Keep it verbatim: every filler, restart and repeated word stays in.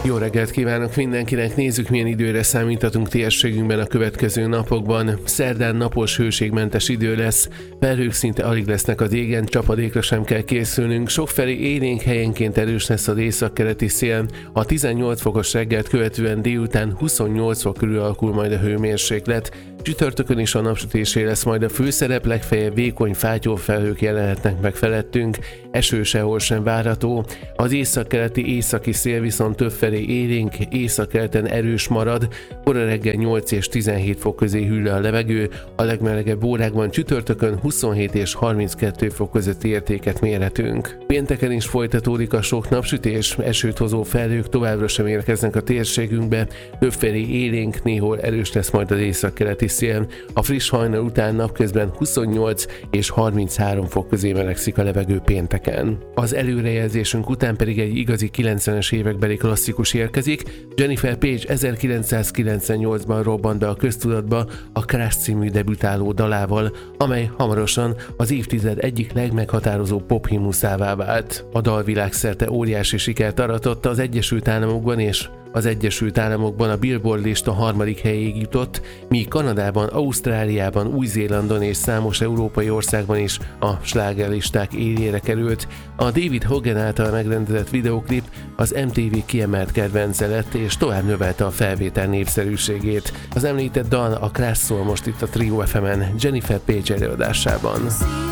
Jó reggelt kívánok mindenkinek! Nézzük, milyen időre számíthatunk térségünkben a következő napokban. Szerdán napos, hőségmentes idő lesz, felhők szinte alig lesznek az égen, csapadékra sem kell készülnünk. Sokfelé élénk, helyenként erős lesz az északkeleti szél. A tizennyolc fokos reggelt követően délután huszonnyolc fok körül alakul majd a hőmérséklet. Csütörtökön is a napsütésé lesz majd a főszerep, legfeljebb vékony fátyolfelhők jelenhetnek meg felettünk, eső sehol sem várható. Az északkeleti északi szél viszont többfelé élénk, északkeleten erős marad, kora reggel nyolc és tizenhét fok közé hűl le a levegő, a legmelegebb órákban csütörtökön huszonhét és harminckettő fok közötti értéket mérhetünk. Pénteken is folytatódik a sok napsütés, esőt hozó felhők továbbra sem érkeznek a térségünkbe, többfelé élénk, néhol erős lesz majd az északkeleti szél. A friss hajnal után napközben huszonnyolc és harminchárom fok közé melegszik a levegő pénteken. Az előrejelzésünk után pedig egy igazi kilencvenes évekbeli klasszikus érkezik. Jennifer Page ezerkilencszázkilencvennyolcban robbant be a köztudatba a Crash című debütáló dalával, amely hamarosan az évtized egyik legmeghatározó pophimnuszává vált. A dal világszerte óriási sikert aratott az Egyesült Államokban, és az Egyesült Államokban a Billboard lista harmadik helyéig jutott, míg Kanadában, Ausztráliában, Új-Zélandon és számos európai országban is a slágerlisták élére került. A David Hogan által megrendezett videóklip az em té vé kiemelt kedvence lett, és tovább növelte a felvétel népszerűségét. Az említett dal, a Crash szól most itt a Trio ef emen Jennifer Page előadásában.